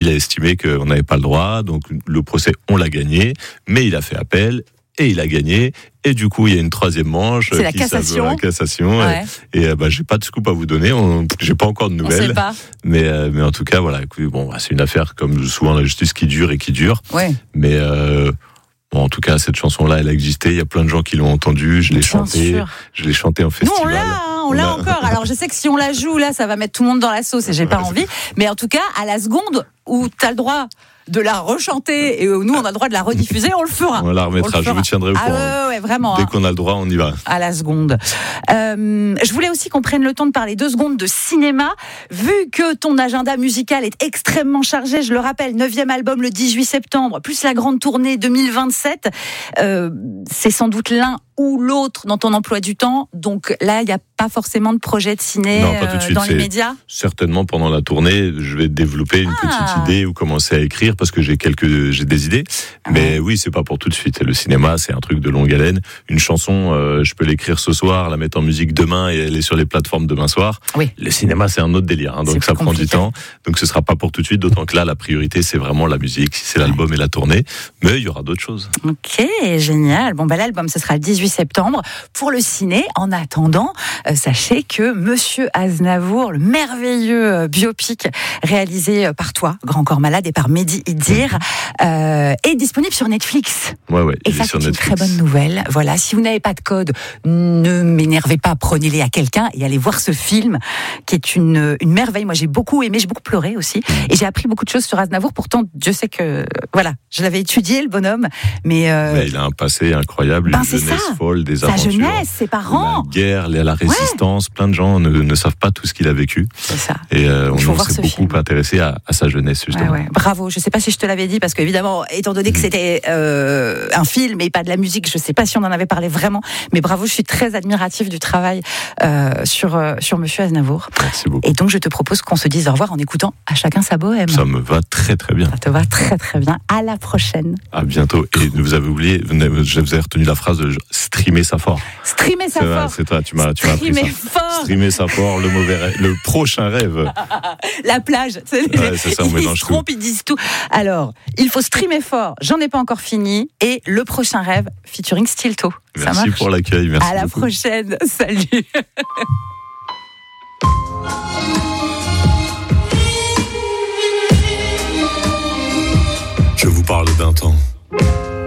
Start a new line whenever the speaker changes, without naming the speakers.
a estimé qu'on n'avait pas le droit, donc le procès, on l'a gagné, mais il a fait appel et il a gagné. Et du coup, il y a une troisième manche.
C'est la cassation.
La cassation.
Ouais.
Et j'ai pas de scoop à vous donner. J'ai pas encore de nouvelles.
On sait pas.
Mais en tout cas, voilà. Bon, c'est une affaire comme souvent la justice qui dure et qui dure.
Ouais.
Mais bon, en tout cas, cette chanson-là, elle a existé. Il y a plein de gens qui l'ont entendue. Je l'ai chantée. Je l'ai chantée en festival.
Nous, on l'a encore. Alors, je sais que si on la joue, là, ça va mettre tout le monde dans la sauce et j'ai pas envie. Mais en tout cas, à la seconde où t'as le droit de la rechanter et nous on a le droit de la rediffuser, on le fera.
On la remettra, je vous tiendrai au courant.
Ouais, vraiment.
Dès qu'on a le droit, on y va.
À la seconde. Je voulais aussi qu'on prenne le temps de parler 2 secondes de cinéma. Vu que ton agenda musical est extrêmement chargé, je le rappelle, 9e album le 18 septembre, plus la grande tournée 2027, c'est sans doute l'un ou l'autre dans ton emploi du temps. Donc là, il n'y a pas forcément de projet de ciné dans les médias.
Certainement, pendant la tournée, je vais développer une petite idée ou commencer à écrire parce que j'ai des idées. Mais oui, c'est pas pour tout de suite. Le cinéma, c'est un truc de longue haleine. Une chanson, je peux l'écrire ce soir, la mettre en musique demain et elle est sur les plateformes demain soir. Oui. Le cinéma, c'est un autre délire. Donc ça prend du temps. Donc ce sera pas pour tout de suite. D'autant que là, la priorité, c'est vraiment la musique, c'est l'album et la tournée. Mais il y aura d'autres choses.
Ok, génial. Bon, l'album, ce sera le 18 septembre. Pour le ciné, en attendant, sachez que Monsieur Aznavour, le merveilleux biopic réalisé par toi, Grand Corps Malade, et par Mehdi Idir, est disponible sur Netflix.
Ouais,
et ça, c'est une très bonne nouvelle. Voilà, si vous n'avez pas de code, ne m'énervez pas, prenez-les à quelqu'un et allez voir ce film qui est une merveille. Moi, j'ai beaucoup aimé, j'ai beaucoup pleuré aussi, et j'ai appris beaucoup de choses sur Aznavour. Pourtant, je sais que voilà, je l'avais étudié, le bonhomme, mais
il a un passé incroyable, une jeunesse folle, des aventures,
sa jeunesse, ses parents,
la guerre, la résistance. Plein de gens ne savent pas tout ce qu'il a vécu.
C'est ça.
Et on s'est beaucoup intéressé à sa jeunesse justement.
Ouais. Bravo. Je sais pas si je te l'avais dit parce qu'évidemment, étant donné que c'était un film et pas de la musique, je sais pas si on en avait parlé vraiment. Mais bravo, je suis très admirative du travail sur Monsieur Aznavour.
Merci beaucoup.
Et donc, je te propose qu'on se dise au revoir en écoutant À chacun sa bohème.
Ça me va très très bien.
Ça te va très très bien. À la prochaine.
À bientôt. Et vous avez oublié, je vous ai retenu la phrase de streamer ça fort.
Streamer ça fort.
C'est toi, tu m'as appris ça.
Fort.
Streamer ça fort, le prochain rêve.
La plage.
Ouais, c'est ça, on mélange tout.
Ils se trompent, ils disent tout. Alors, il faut streamer fort. J'en ai pas encore fini. Et le prochain rêve, featuring Stilto.
Merci pour l'accueil. Merci
à la
beaucoup.
Prochaine. Salut.
Je vous parle d'un temps